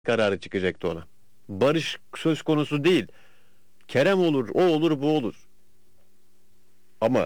kararı çıkacaktı ona. Barış söz konusu değil. Kerem olur, o olur, bu olur. Ama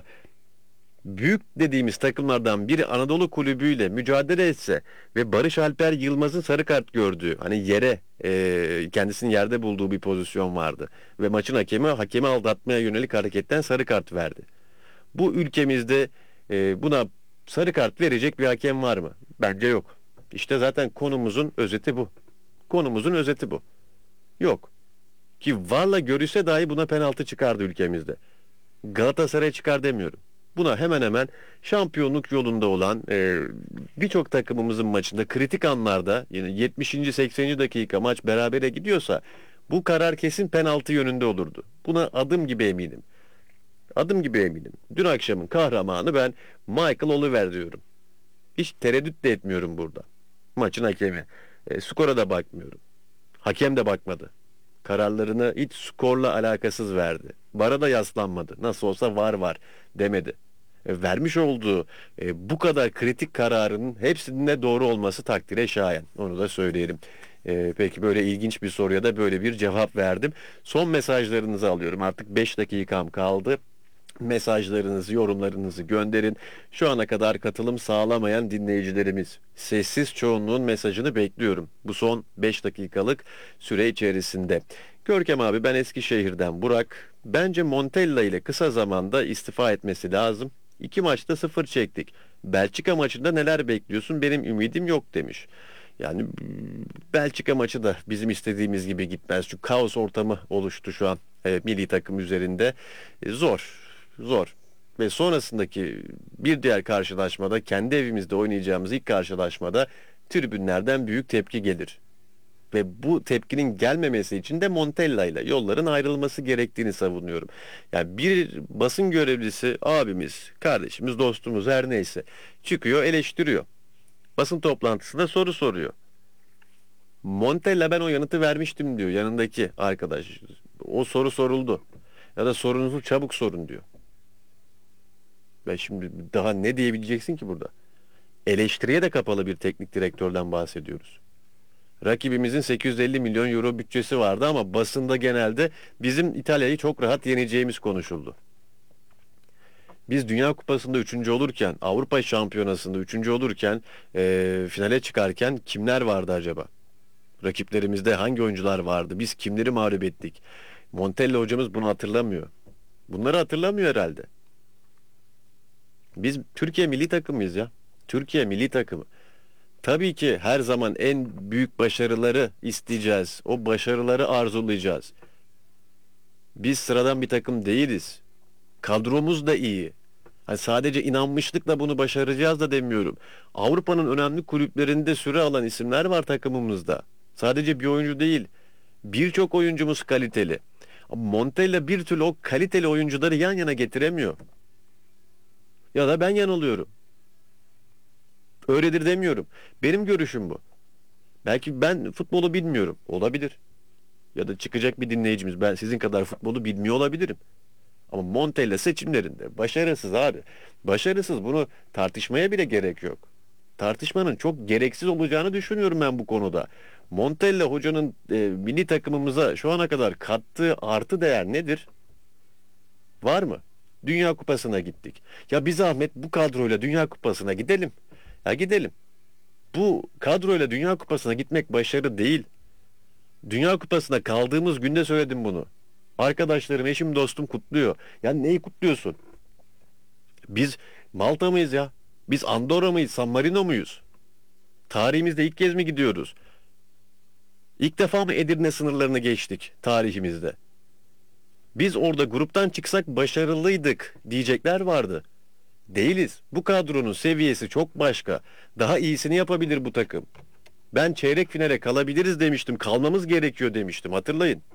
büyük dediğimiz takımlardan biri Anadolu kulübüyle mücadele etse ve Barış Alper Yılmaz'ın sarı kart gördüğü, hani yere kendisini yerde bulduğu bir pozisyon vardı. Ve maçın hakemi aldatmaya yönelik hareketten sarı kart verdi. Bu ülkemizde buna sarı kart verecek bir hakem var mı? Bence yok. İşte zaten konumuzun özeti bu. Konumuzun özeti bu. Yok. Ki VAR'la görülse dahi buna penaltı çıkardı ülkemizde. Galatasaray çıkar demiyorum. Buna hemen hemen şampiyonluk yolunda olan birçok takımımızın maçında kritik anlarda yani 70. 80. dakika maç berabere gidiyorsa bu karar kesin penaltı yönünde olurdu. Buna adım gibi eminim. Adım gibi eminim. Dün akşamın kahramanı ben Michael Oliver diyorum. Hiç tereddüt de etmiyorum burada. Maçın hakemi. Skora da bakmıyorum. Hakem de bakmadı. Kararlarını hiç skorla alakasız verdi. VAR'a da yaslanmadı. Nasıl olsa VAR var demedi. Vermiş olduğu bu kadar kritik kararının hepsinin de doğru olması takdire şayan. Onu da söyleyelim. Peki böyle ilginç bir soruya da böyle bir cevap verdim. Son mesajlarınızı alıyorum. Artık 5 dakikam kaldı. Mesajlarınızı, yorumlarınızı gönderin. Şu ana kadar katılım sağlamayan dinleyicilerimiz, sessiz çoğunluğun mesajını bekliyorum. Bu son 5 dakikalık süre içerisinde. Görkem abi, ben Eskişehir'den Burak. Bence Montella ile kısa zamanda istifa etmesi lazım. 2 maçta 0 çektik. Belçika maçında neler bekliyorsun? Benim ümidim yok demiş. Yani Belçika maçı da bizim istediğimiz gibi gitmez. Çünkü kaos ortamı oluştu şu an milli takım üzerinde. Zor. Zor. Ve sonrasındaki bir diğer karşılaşmada, kendi evimizde oynayacağımız ilk karşılaşmada tribünlerden büyük tepki gelir. Ve bu tepkinin gelmemesi için de Montella ile yolların ayrılması gerektiğini savunuyorum. Yani bir basın görevlisi abimiz, kardeşimiz, dostumuz her neyse çıkıyor, eleştiriyor. Basın toplantısında soru soruyor. Montella ben o yanıtı vermiştim diyor yanındaki arkadaş. O soru soruldu. Ya da sorunuzu çabuk sorun diyor. Ben şimdi daha ne diyebileceksin ki burada? Eleştiriye de kapalı bir teknik direktörden bahsediyoruz. Rakibimizin 850 milyon euro bütçesi vardı ama basında genelde bizim İtalya'yı çok rahat yeneceğimiz konuşuldu. Biz Dünya Kupası'nda üçüncü olurken, Avrupa Şampiyonası'nda üçüncü olurken, finale çıkarken kimler vardı acaba? Rakiplerimizde hangi oyuncular vardı? Biz kimleri mağlup ettik? Montella hocamız bunu hatırlamıyor. Bunları hatırlamıyor herhalde. Biz Türkiye milli takımıyız ya. Türkiye milli takımı. Tabii ki her zaman en büyük başarıları isteyeceğiz. O başarıları arzulayacağız. Biz sıradan bir takım değiliz. Kadromuz da iyi. Hani sadece inanmışlıkla bunu başaracağız da demiyorum. Avrupa'nın önemli kulüplerinde süre alan isimler var takımımızda. Sadece bir oyuncu değil. Birçok oyuncumuz kaliteli. Ama Montella bir türlü o kaliteli oyuncuları yan yana getiremiyor. Ya da ben yanılıyorum. Öyledir demiyorum. Benim görüşüm bu. Belki ben futbolu bilmiyorum. Olabilir. Ya da çıkacak bir dinleyicimiz, ben sizin kadar futbolu bilmiyor olabilirim. Ama Montella seçimlerinde başarısız abi. Başarısız, bunu tartışmaya bile gerek yok. Tartışmanın çok gereksiz olacağını düşünüyorum ben bu konuda. Montella hocanın milli takımımıza şu ana kadar kattığı artı değer nedir? Var mı? Dünya Kupası'na gittik. Ya bir zahmet bu kadroyla Dünya Kupası'na gidelim. Ya gidelim. Bu kadroyla Dünya Kupası'na gitmek başarı değil. Dünya Kupası'na kaldığımız günde söyledim bunu. Arkadaşlarım, eşim, dostum kutluyor. Ya neyi kutluyorsun? Biz Malta mıyız ya? Biz Andorra mıyız? San Marino muyuz? Tarihimizde ilk kez mi gidiyoruz? İlk defa mı Edirne sınırlarını geçtik tarihimizde? Biz orada gruptan çıksak başarılıydık diyecekler vardı. Değiliz. Bu kadronun seviyesi çok başka. Daha iyisini yapabilir bu takım. Ben çeyrek finale kalabiliriz demiştim. Kalmamız gerekiyor demiştim. Hatırlayın.